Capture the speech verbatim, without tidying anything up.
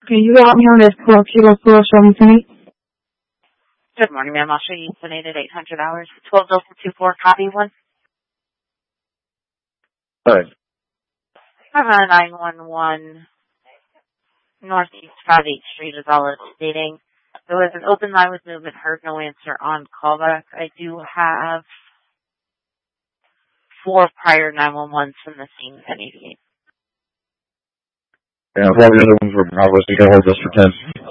Okay, you got me on this four kilo four seventeen. Good morning, ma'am. I'll show you estimated eight hundred hours. twelve Delta two four, copy one. Hi. I'm on nine one one Northeast five eighth Street is all it's stating. There was an open line with movement, heard no answer on callback. I do have four prior nine one ones from the same ten eighty-eight. Yeah, all the other ones were Bravo, so you can hold this for ten.